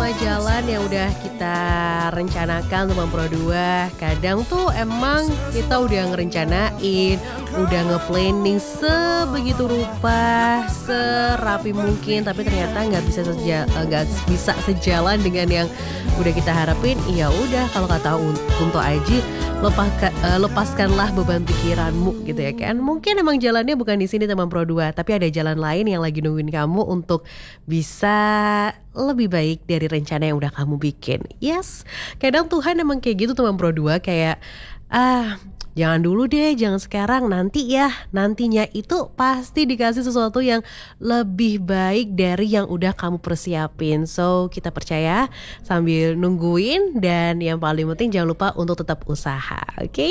sama jalan yang udah kita rencanakan teman Pro 2. Kadang tuh emang kita udah ngerencanain, udah nge-planning sebegitu rupa, serapi mungkin, tapi ternyata nggak bisa sejalan dengan yang udah kita harapin. Ya udah, kalau kata Kunto Aji, lepaskanlah beban pikiranmu gitu ya kan. Mungkin emang jalannya bukan di sini teman Pro 2, tapi ada jalan lain yang lagi nungguin kamu untuk bisa lebih baik dari rencana yang udah kamu bikin. Yes, kadang Tuhan emang kayak gitu teman Pro 2, kayak jangan dulu deh, jangan sekarang, nanti ya. Nantinya itu pasti dikasih sesuatu yang lebih baik dari yang udah kamu persiapin. So kita percaya sambil nungguin, dan yang paling penting jangan lupa untuk tetap usaha, oke?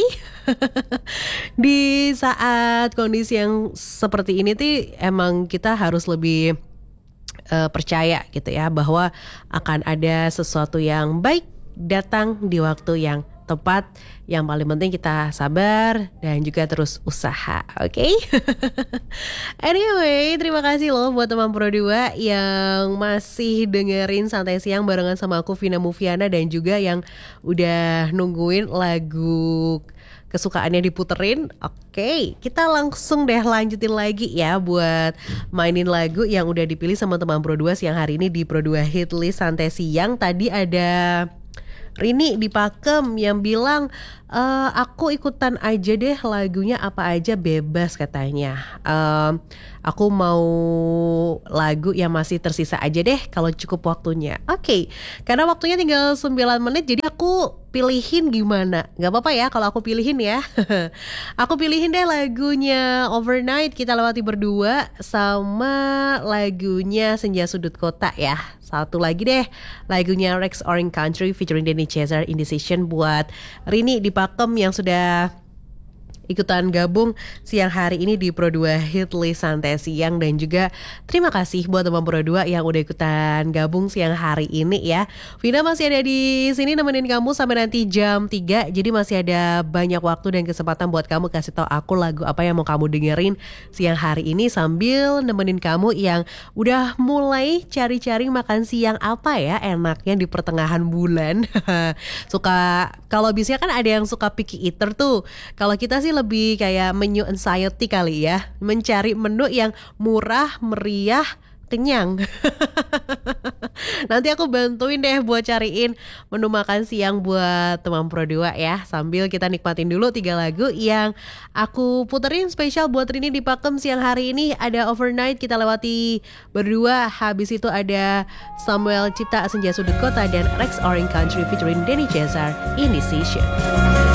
Di saat kondisi yang seperti ini tuh emang kita harus lebih percaya gitu ya, bahwa akan ada sesuatu yang baik datang di waktu yang tepat. Yang paling penting kita sabar dan juga terus usaha, oke? Anyway, terima kasih loh buat teman Pro 2 yang masih dengerin Santai Siang barengan sama aku Vina Mufiana, dan juga yang udah nungguin lagu kesukaannya diputerin. Oke, kita langsung deh lanjutin lagi ya buat mainin lagu yang udah dipilih sama teman Pro 2 siang hari ini di Pro 2 Hit List Santai Siang. Tadi ada Rini di Pakem yang bilang, aku ikutan aja deh, lagunya apa aja bebas katanya. Aku mau lagu yang masih tersisa aja deh kalau cukup waktunya. Oke, karena waktunya tinggal 9 menit, jadi aku pilihin gimana? Gak apa-apa ya kalau aku pilihin ya. Aku pilihin deh lagunya Overnight kita lewati berdua, sama lagunya Senja Sudut Kota ya. Satu lagi deh, lagunya Rex Orange Country featuring Denny Cesar, Indecision, buat Rini di Pakem yang sudah ikutan gabung siang hari ini di Pro 2 Hit List Santai Siang. Dan juga terima kasih buat teman Pro 2 yang udah ikutan gabung siang hari ini ya. Vina masih ada di sini nemenin kamu sampai nanti jam 3. Jadi masih ada banyak waktu dan kesempatan buat kamu kasih tahu aku lagu apa yang mau kamu dengerin siang hari ini, sambil nemenin kamu yang udah mulai cari-cari makan siang apa ya enaknya di pertengahan bulan. Suka, kalau biasanya kan ada yang suka picky eater tuh. Kalau kita sih lebih kayak menu anxiety kali ya, mencari menu yang murah, meriah, kenyang. Nanti aku bantuin deh buat cariin menu makan siang buat teman Pro 2 ya, sambil kita nikmatin dulu 3 lagu yang aku puterin spesial buat Rini di Pakem siang hari ini. Ada Overnight kita lewati berdua, habis itu ada Samuel Cipta Senja Sudut Kota, dan Rex Orange Country featuring Denny Cesar, Indecision.